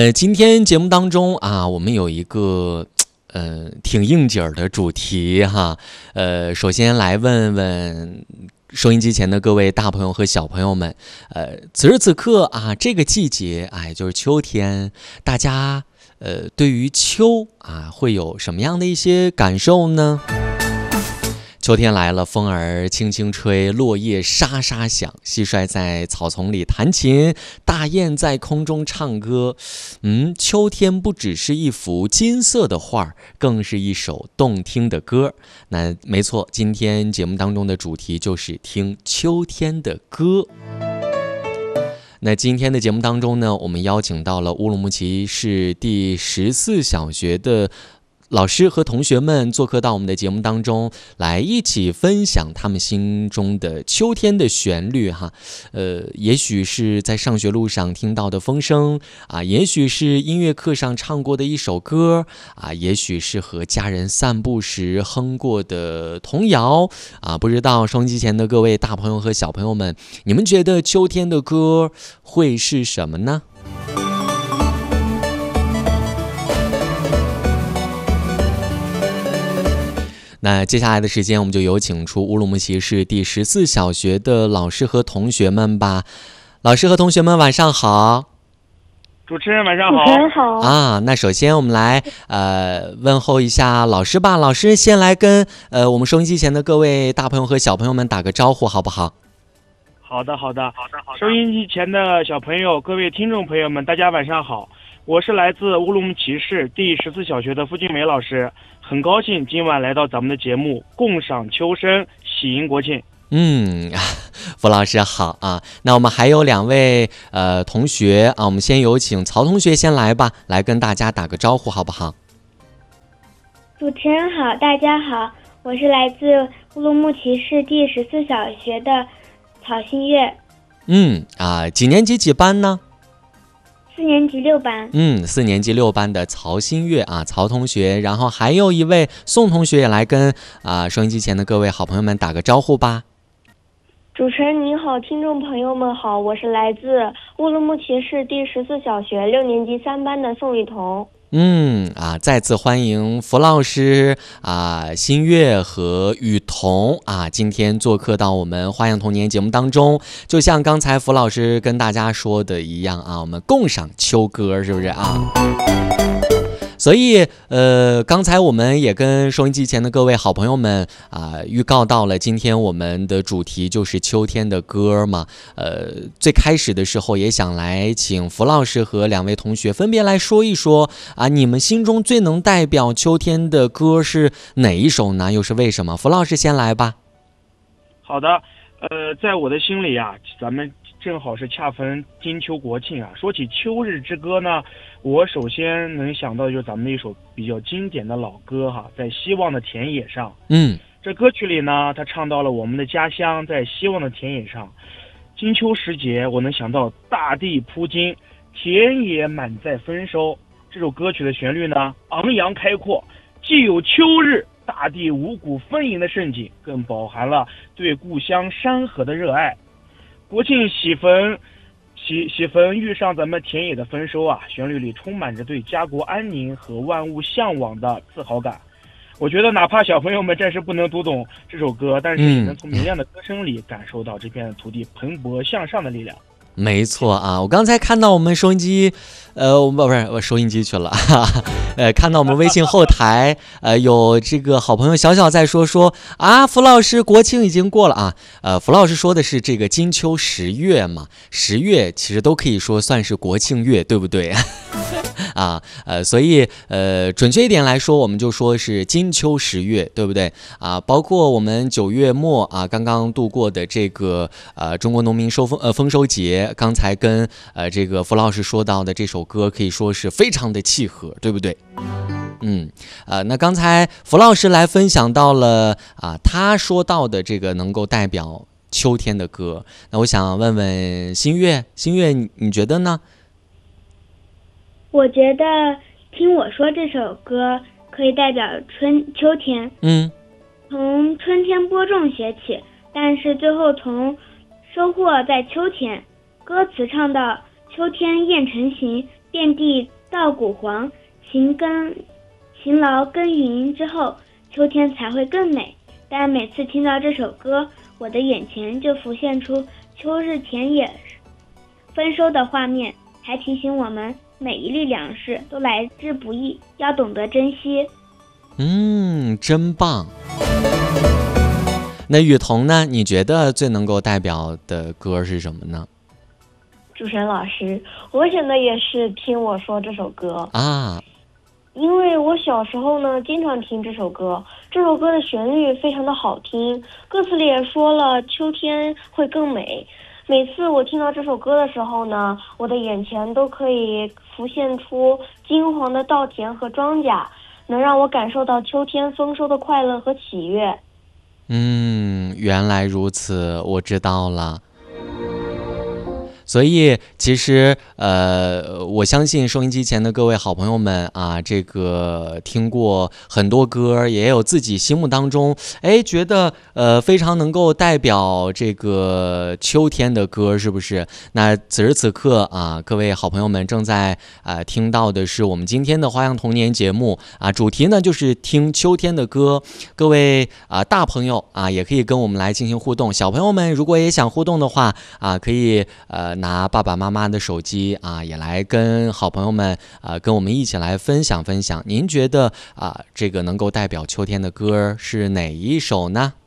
今天节目当中啊，我们有一个挺应景儿的主题哈。首先来问问收音机前的各位大朋友和小朋友们，此时此刻啊，这个季节就是秋天，大家对于秋啊会有什么样的一些感受呢？秋天来了，风儿轻轻吹，落叶沙沙响，蟋蟀在草丛里弹琴，大雁在空中唱歌。秋天不只是一幅金色的画，更是一首动听的歌。那没错，今天节目当中的主题就是听秋天的歌。那今天的节目当中呢，我们邀请到了乌鲁木齐市第14小学的老师和同学们做客到我们的节目当中来，一起分享他们心中的秋天的旋律哈。也许是在上学路上听到的风声啊，也许是音乐课上唱过的一首歌啊，也许是和家人散步时哼过的童谣啊。不知道收音机前的各位大朋友和小朋友们，你们觉得秋天的歌会是什么呢？那接下来的时间，我们就有请出乌鲁木齐市第14小学的老师和同学们吧。老师和同学们晚上好。 主持人晚上好。 主持人好啊，那首先我们来问候一下老师吧。老师先来跟我们收音机前的各位大朋友和小朋友们打个招呼好不好？ 好的。收音机前的小朋友，各位听众朋友们，大家晚上好。我是来自乌鲁木齐市第14小学的付俊梅老师，很高兴今晚来到咱们的节目，共赏秋声，喜迎国庆。 付老师好啊。那我们还有2位同学啊，我们先有请曹同学先来吧，来跟大家打个招呼好不好？ 主持人好，大家好，我是来自乌鲁木齐市第14小学的曹新月。 几年级几班呢 4年级6班。 4年级6班的曹新月啊，曹同学。然后还有一位宋同学也来跟收音机前的各位好朋友们打个招呼吧。 主持人您好，听众朋友们好，我是来自乌鲁木齐市第14小学6年级3班的宋雨桐。 再次欢迎付老师新月和雨桐今天做客到我们花样童年节目当中。就像刚才付老师跟大家说的一样我们共赏秋歌，是不是啊？所以刚才我们也跟收音机前的各位好朋友们预告到了，今天我们的主题就是秋天的歌嘛。最开始的时候也想来请付老师和2位同学分别来说一说你们心中最能代表秋天的歌是哪一首呢？又是为什么？付老师先来吧。 好的，在我的心里咱们正好是恰逢金秋国庆说起秋日之歌呢，我首先能想到的就是咱们的一首比较经典的老歌在希望的田野上。这歌曲里呢，他唱到了我们的家乡在希望的田野上。金秋时节，我能想到大地铺金，田野满载丰收。这首歌曲的旋律呢，昂扬开阔，既有秋日大地五谷丰盈的盛景，更饱含了对故乡山河的热爱。国庆喜逢遇上咱们田野的丰收旋律里充满着对家国安宁和万物向往的自豪感。我觉得哪怕小朋友们暂时不能读懂这首歌，但是也能从明亮的歌声里感受到这片土地蓬勃向上的力量。 没错我刚才看到我们收音机我收音机去了看到我们微信后台有这个好朋友小小在说付老师国庆已经过了付老师说的是这个金秋10月嘛，10月其实都可以说算是国庆月，对不对所以准确一点来说，我们就说是金秋10月，对不对包括我们9月末刚刚度过的这个中国农民丰收节，刚才跟这个付老师说到的这首歌可以说是非常的契合，对不对？那刚才付老师来分享到了他说到的这个能够代表秋天的歌，那我想问问新月你觉得呢？ 我觉得听我说这首歌可以代表秋天。从春天播种写起，但是最后从收获在秋天。歌词唱到秋天雁成行， 遍地稻谷黄，勤劳耕耘之后，秋天才会更美。但每次听到这首歌，我的眼前就浮现出秋日田野丰收的画面，还提醒我们每一粒粮食都来之不易，要懂得珍惜。 真棒。那雨桐呢？你觉得最能够代表的歌是什么呢？ 主持人老师，我想的也是听我说这首歌啊， 因为我小时候呢经常听这首歌，这首歌的旋律非常的好听，歌词里也说了秋天会更美。每次我听到这首歌的时候呢，我的眼前都可以浮现出金黄的稻田和庄稼，能让我感受到秋天丰收的快乐和喜悦。 原来如此，我知道了。所以其实我相信收音机前的各位好朋友们啊，这个听过很多歌，也有自己心目当中觉得非常能够代表这个秋天的歌，是不是？那此时此刻啊，各位好朋友们正在听到的是我们今天的花样童年节目啊，主题呢就是听秋天的歌。各位大朋友啊也可以跟我们来进行互动，小朋友们如果也想互动的话啊，可以拿爸爸妈妈的手机啊，也来跟好朋友们跟我们一起来分享分享。您觉得这个能够代表秋天的歌是哪一首呢？